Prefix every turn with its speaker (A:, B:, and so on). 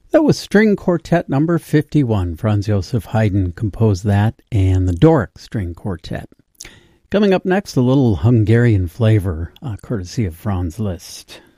A: That was String Quartet number 51. Franz Joseph Haydn composed that, and the Doric String Quartet. Coming up next, a little Hungarian flavor, courtesy of Franz Liszt.